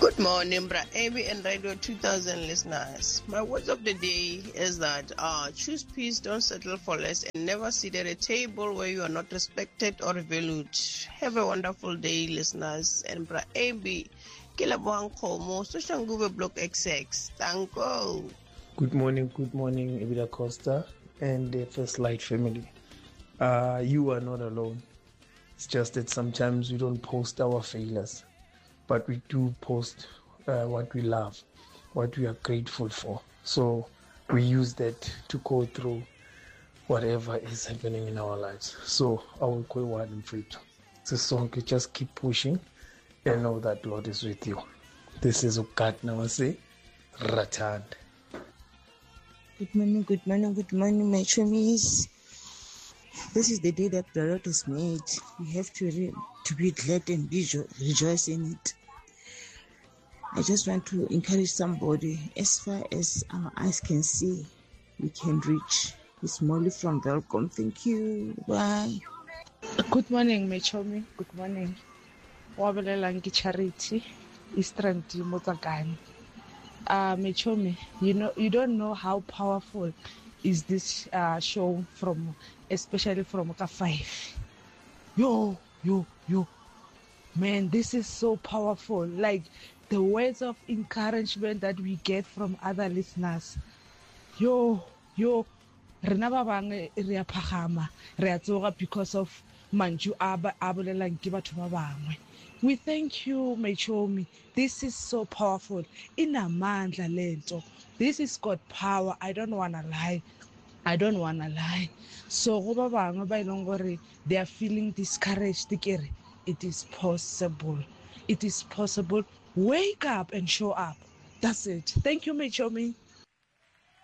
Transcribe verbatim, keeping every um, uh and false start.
Good morning, Bra Amy and Radio two thousand listeners. My words of the day is that uh, choose peace, don't settle for less, and never sit at a table where you are not respected or valued. Have a wonderful day, listeners. And Bra Amy, Kilabuan Komo, Soshanguve Block X X. Thank you. Good morning, good morning, Evita Costa and the First Light family. Uh, you are not alone. It's just that sometimes we don't post our failures, but we do post uh, what we love, what we are grateful for. So we use that to go through whatever is happening in our lives. So I will go one and free. It's a song, you just keep pushing and know that Lord is with you. This is Ukat Nawase Ratand. Good morning, good morning, good morning, my chummies. This is the day that the Lord has made. We have to re- to be glad and be jo- rejoice in it. I just want to encourage somebody. As far as our eyes can see, we can reach. It's Molly from Welcome. Thank you. Bye. Good morning, my chummy. Good morning. Wabelelangi Charity, Eastern Timotagani. Uh, Mechomi, you know, you don't know how powerful is this uh, show from, especially from Oka five. Yo, yo, yo, man, this is so powerful. Like the words of encouragement that we get from other listeners. Yo, yo, rena ba bang re a phagama, re a tsoga because of manju aba abolelang ke batho ba bangwe. We thank you, Mechomi. This is so powerful. Inamandla lento. This is God power. I don't wanna lie. I don't wanna lie. So go ba bangwe ba ileng gore they are feeling discouraged. It is possible. It is possible. Wake up and show up. That's it. Thank you, Mechomi.